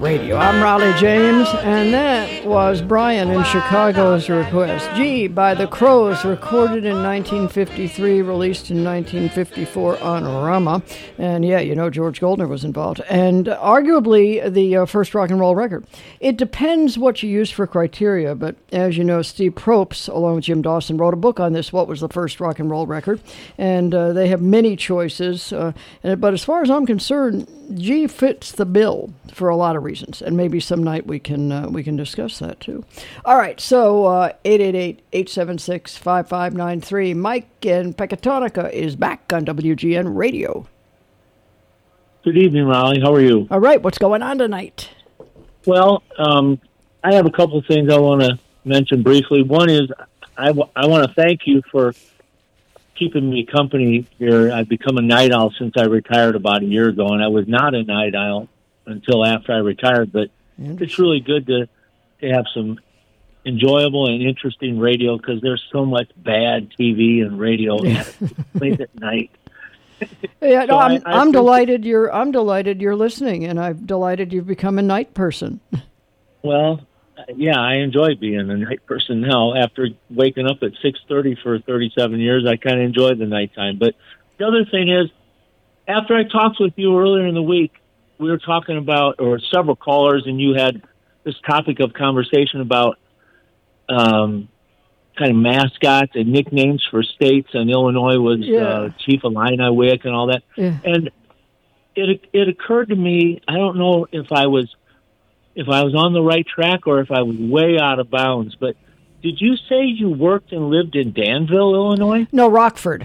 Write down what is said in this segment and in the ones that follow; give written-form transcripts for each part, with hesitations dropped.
Radio. I'm Raleigh James, and that was Brian in Chicago's request. Gee by the Crows, recorded in 1953, released in 1954 on Rama. And yeah, you know, George Goldner was involved. And arguably the first rock and roll record. It depends what you use for criteria, but as you know, Steve Probst, along with Jim Dawson, wrote a book on this, What Was the First Rock and Roll Record? And they have many choices. But as far as I'm concerned, G fits the bill for a lot of reasons, and maybe some night we can discuss that too. All right, so 888-876-5593. Mike in Pecatonica is back on WGN Radio. Good evening, Raleigh. How are you? All right, what's going on tonight? Well, I have a couple of things I want to mention briefly. One is I want to thank you for keeping me company here. I've become a night owl since I retired about a year ago, and I was not a night owl until after I retired, but it's really good to have some enjoyable and interesting radio because there's so much bad TV and radio late at night. Yeah, no, I'm delighted you're listening, and I'm delighted you've become a night person. Well, yeah, I enjoy being a night person now. After waking up at 6:30 for 37 years, I kind of enjoy the nighttime. But the other thing is, after I talked with you earlier in the week, we were talking about, or several callers, and you had this topic of conversation about kind of mascots and nicknames for states, and Illinois was Chief Illini Wick and all that. Yeah. And it occurred to me, I don't know if I was on the right track or if I was way out of bounds, but did you say you worked and lived in Danville, Illinois? No, Rockford.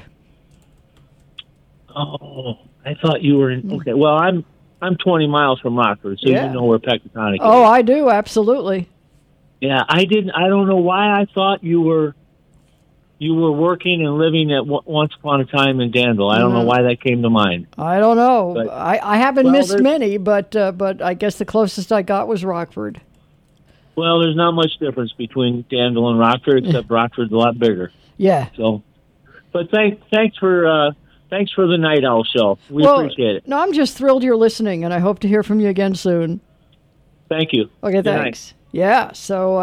Oh, I thought you were in. Okay, well, I'm 20 miles from Rockford, so you know where Pecatonica is. Oh, I do, absolutely. Yeah, I don't know why I thought you were working and living at once upon a time in Danville. I don't know why that came to mind. I don't know. But, I haven't missed many, but I guess the closest I got was Rockford. Well, there's not much difference between Danville and Rockford, except Rockford's a lot bigger. Yeah. So, but thanks for the Night Owl Show. We appreciate it. No, I'm just thrilled you're listening, and I hope to hear from you again soon. Thank you. Okay, thanks. Yeah, so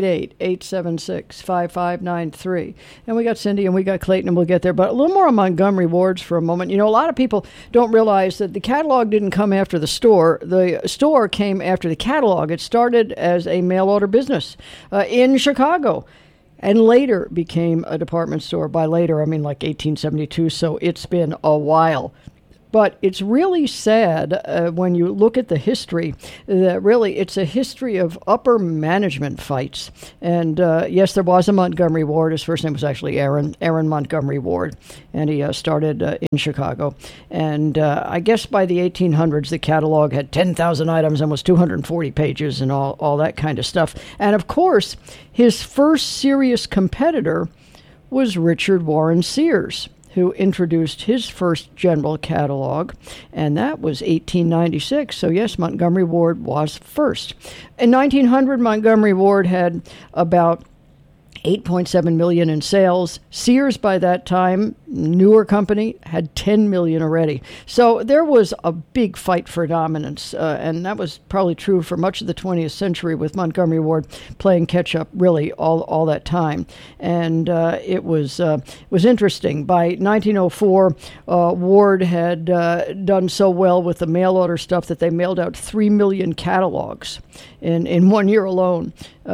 888-876-5593. And we got Cindy and we got Clayton, and we'll get there. But a little more on Montgomery Wards for a moment. You know, a lot of people don't realize that the catalog didn't come after the store. The store came after the catalog. It started as a mail order business in Chicago and later became a department store. By later, I mean like 1872, so it's been a while. But it's really sad when you look at the history that really it's a history of upper management fights. And yes, there was a Montgomery Ward. His first name was actually Aaron Montgomery Ward. And he started in Chicago. And I guess by the 1800s, the catalog had 10,000 items and was 240 pages and all that kind of stuff. And of course, his first serious competitor was Richard Warren Sears, who introduced his first general catalog, and that was 1896. So yes, Montgomery Ward was first. In 1900, Montgomery Ward had about 8.7 million in sales. Sears, by that time, newer company, had 10 million already. So there was a big fight for dominance, and that was probably true for much of the 20th century, with Montgomery Ward playing catch-up really all that time. And it was interesting. By 1904, Ward had done so well with the mail order stuff that they mailed out 3 million catalogs in 1 year alone.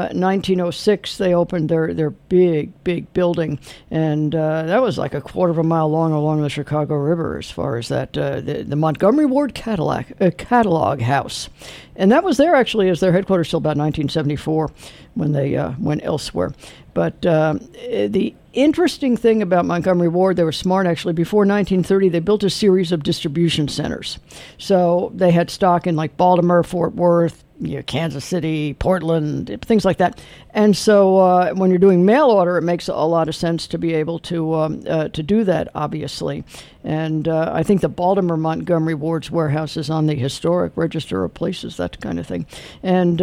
1906, they opened their big building, and that was like a quarter of a mile long along the Chicago River as far as that, the Montgomery Ward Catalog House. And that was there actually as their headquarters till about 1974 when they went elsewhere. But the interesting thing about Montgomery Ward, they were smart actually. Before 1930, they built a series of distribution centers. So they had stock in like Baltimore, Fort Worth, Kansas City, Portland, things like that. And so when you're doing mail order, it makes a lot of sense to be able to do that, obviously. And I think the Baltimore Montgomery Ward's warehouse is on the historic register of places, that kind of thing. And,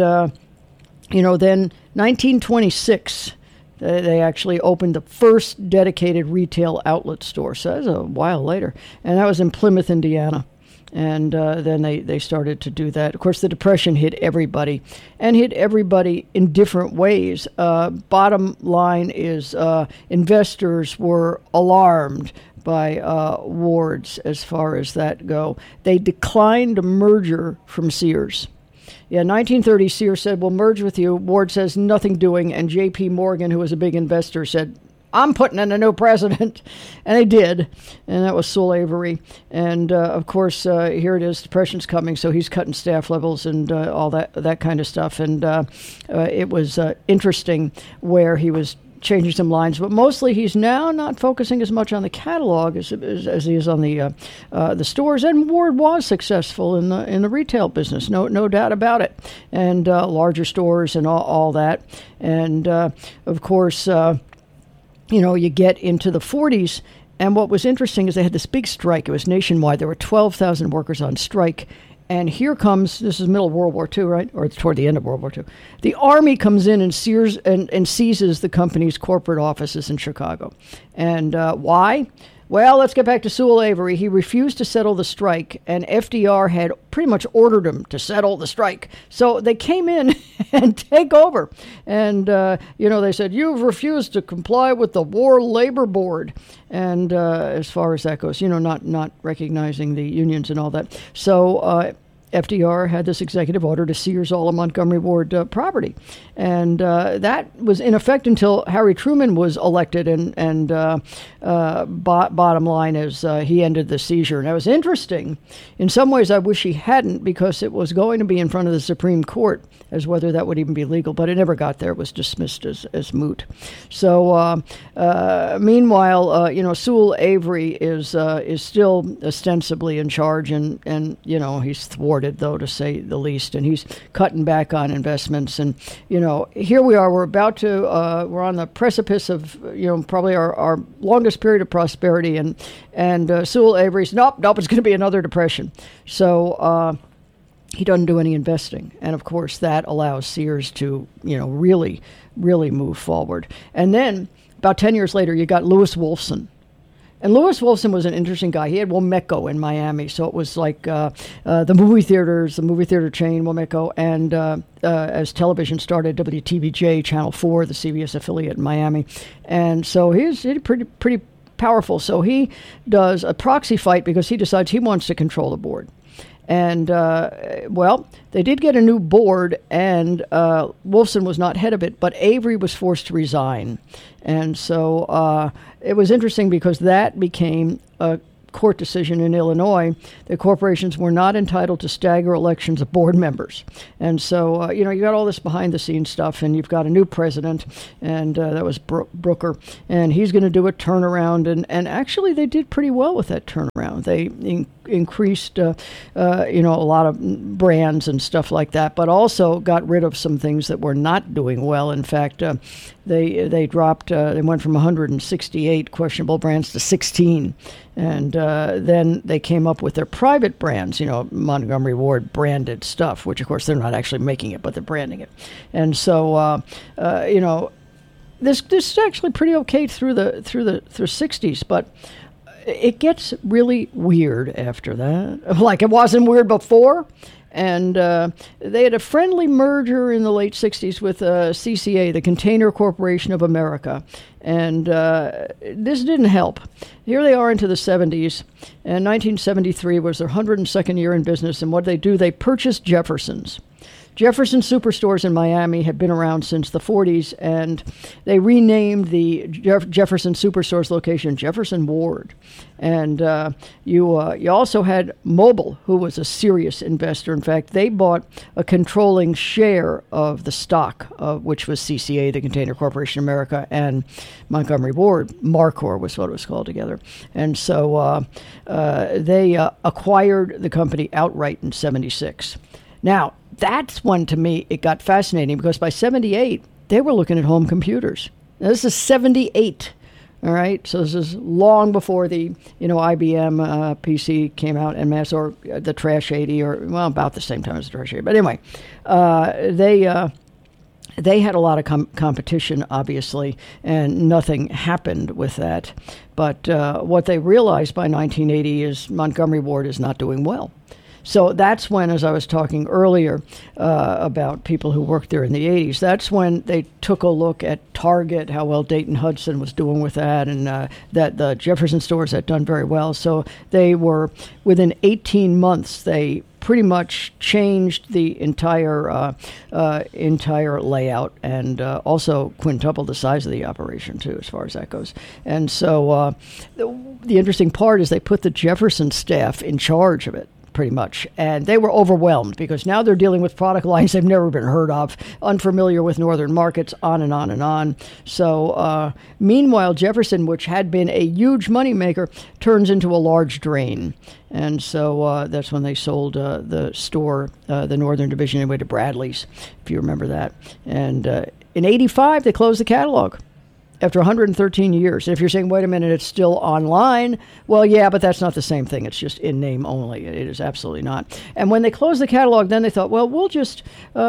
then 1926, they actually opened the first dedicated retail outlet store. So that was a while later. And that was in Plymouth, Indiana. And then they started to do that. Of course, the Depression hit everybody, and hit everybody in different ways. Bottom line is investors were alarmed by Ward's as far as that go. They declined a merger from Sears. Yeah, 1930, Sears said, we'll merge with you. Ward says, nothing doing. And J.P. Morgan, who was a big investor, said, I'm putting in a new president. And they did. And that was Sewell Avery. And, of course, here it is. Depression's coming. So he's cutting staff levels and all that kind of stuff. And it was interesting where he was changing some lines. But mostly he's now not focusing as much on the catalog as he is on the stores. And Ward was successful in the retail business. No doubt about it. And larger stores and all that. And, of course, you get into the 40s, and what was interesting is they had this big strike. It was nationwide. There were 12,000 workers on strike. And here comes, this is middle of World War II, right? Or it's toward the end of World War II. The Army comes in and seizes the company's corporate offices in Chicago. And why? Well, let's get back to Sewell Avery. He refused to settle the strike, and FDR had pretty much ordered him to settle the strike. So they came in and take over. And, they said, you've refused to comply with the War Labor Board. And as far as that goes, not recognizing the unions and all that. So FDR had this executive order to seize all of Montgomery Ward property. And that was in effect until Harry Truman was elected. And bottom line is he ended the seizure. And that was interesting. In some ways, I wish he hadn't, because it was going to be in front of the Supreme Court as whether that would even be legal. But it never got there. It was dismissed as moot. So meanwhile, Sewell Avery is still ostensibly in charge. And he's thwarted, though, to say the least, and he's cutting back on investments. And here we are, we're on the precipice of probably our longest period of prosperity, and Sewell Avery's nope, it's going to be another depression. So he doesn't do any investing, and of course that allows Sears to really move forward. And then about 10 years later, you got Lewis Wolfson. And Lewis Wolfson was an interesting guy. He had Womeco in Miami, so it was like the movie theater chain, Womeco, and as television started, WTVJ, Channel 4, the CBS affiliate in Miami. And so he's pretty powerful. So he does a proxy fight because he decides he wants to control the board. And, they did get a new board, and Wolfson was not head of it, but Avery was forced to resign. And so it was interesting because that became a court decision in Illinois that corporations were not entitled to stagger elections of board members. And so, you got all this behind-the-scenes stuff, and you've got a new president, and that was Brooker, and he's going to do a turnaround. And actually, they did pretty well with that turnaround. They increased, a lot of brands and stuff like that, but also got rid of some things that were not doing well. In fact, they dropped, they went from 168 questionable brands to 16. And then they came up with their private brands, Montgomery Ward branded stuff, which of course they're not actually making it, but they're branding it. And so, this is actually pretty okay through the 60s, but it gets really weird after that. Like it wasn't weird before. And they had a friendly merger in the late 60s with CCA, the Container Corporation of America. And this didn't help. Here they are into the 70s. And 1973 was their 102nd year in business. And what did they do? They purchased Jefferson's. Jefferson Superstores in Miami had been around since the 40s, and they renamed the Jefferson Superstores location Jefferson Ward. And you also had Mobil, who was a serious investor. In fact, they bought a controlling share of the stock, which was CCA, the Container Corporation of America, and Montgomery Ward. Marcor was what it was called together. And so they acquired the company outright in 76. Now, that's when, to me, it got fascinating because by 78, they were looking at home computers. Now, this is 78, all right? So this is long before the, IBM PC came out en masse, or the Trash 80, or, well, about the same time as the Trash 80. But anyway, they they had a lot of competition, obviously, and nothing happened with that. But what they realized by 1980 is Montgomery Ward is not doing well. So that's when, as I was talking earlier about people who worked there in the 80s, that's when they took a look at Target, how well Dayton Hudson was doing with that, and that the Jefferson stores had done very well. So they were, within 18 months, they pretty much changed the entire layout, and also quintupled the size of the operation too, as far as that goes. And so the interesting part is they put the Jefferson staff in charge of it, pretty much. And they were overwhelmed because now they're dealing with product lines they've never been heard of, unfamiliar with northern markets, on and on and on. So meanwhile, Jefferson, which had been a huge moneymaker, turns into a large drain. And so that's when they sold the store, the northern division, anyway, to Bradley's, if you remember that. And in 85, they closed the catalog after 113 years. If you're saying, wait a minute, it's still online, well, yeah, but that's not the same thing. It's just in name only. It is absolutely not. And when they closed the catalog, then they thought, well, we'll just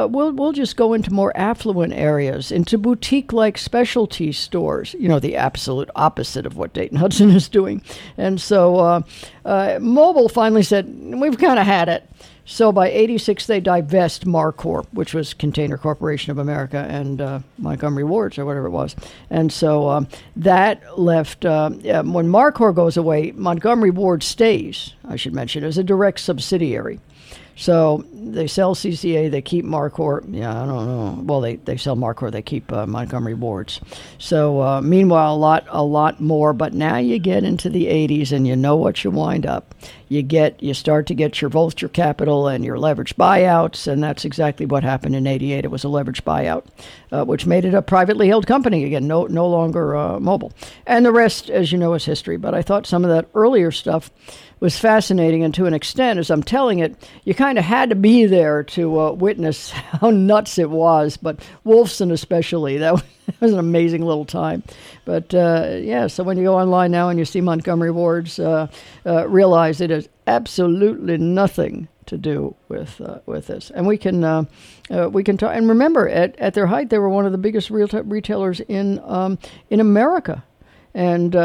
go into more affluent areas, into boutique-like specialty stores. You know, the absolute opposite of what Dayton Hudson is doing. And so Mobil finally said, we've kind of had it. So by 86, they divest Marcor, which was Container Corporation of America, and Montgomery Wards, or whatever it was. And so that left, when Marcor goes away, Montgomery Ward stays, I should mention, as a direct subsidiary. So they sell CCA, they keep Marcor. Yeah, I don't know. Well, they sell Marcor, they keep Montgomery Wards. So meanwhile, a lot more. But now you get into the 80s, and you know what you wind up. You start to get your vulture capital and your leveraged buyouts, and that's exactly what happened in 88. It was a leveraged buyout, which made it a privately held company again, no longer Mobil. And the rest, as you know, is history. But I thought some of that earlier stuff was fascinating, and to an extent, as I'm telling it, you kind of had to be there to witness how nuts it was, but Wolfson especially, that was an amazing little time. But so when you go online now and you see Montgomery Wards, realize it has absolutely nothing to do with this. And we can talk. And remember, at their height, they were one of the biggest retailers in America, and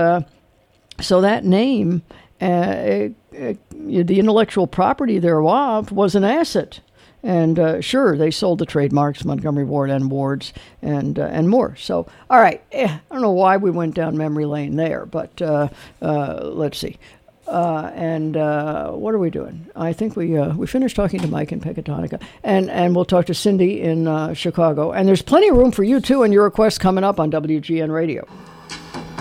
so that name. The intellectual property thereof was an asset. And sure, they sold the trademarks, Montgomery Ward and Wards, and more. So, all right, I don't know why we went down memory lane there, but let's see. What are we doing? I think we finished talking to Mike in Pecatonica, and we'll talk to Cindy in Chicago. And there's plenty of room for you, too, and your requests coming up on WGN Radio.